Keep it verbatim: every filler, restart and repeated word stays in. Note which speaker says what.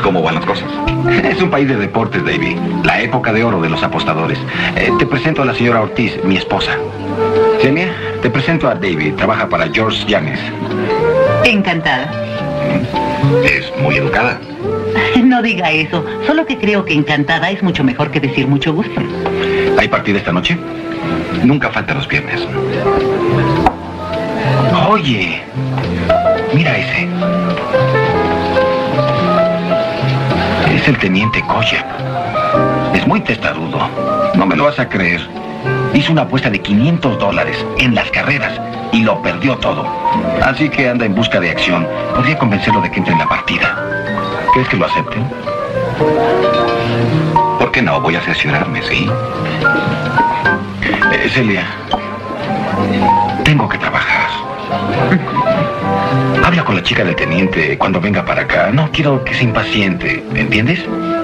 Speaker 1: ¿Cómo van las cosas?
Speaker 2: Es un país de deportes, David. La época de oro de los apostadores. Eh, te presento a la señora Ortiz, mi esposa. Celia, te presento a David. Trabaja para George Yanes.
Speaker 3: Encantada.
Speaker 1: Es muy educada.
Speaker 3: No diga eso. Solo que creo que encantada es mucho mejor que decir mucho gusto.
Speaker 2: ¿Hay partida esta noche? Nunca falta los viernes. Oye, mira ese. Es el teniente Koya. Es muy testarudo. No me lo vas a creer. Hizo una apuesta de quinientos dólares en las carreras y lo perdió todo. Así que anda en busca de acción. Podría convencerlo de que entre en la partida. ¿Crees que lo acepten?
Speaker 1: ¿Por qué no? Voy a cerciorarme, ¿sí?
Speaker 2: Eh, Celia, tengo que trabajar. Habla con la chica del teniente cuando venga para acá. No quiero que se impaciente, ¿entiendes?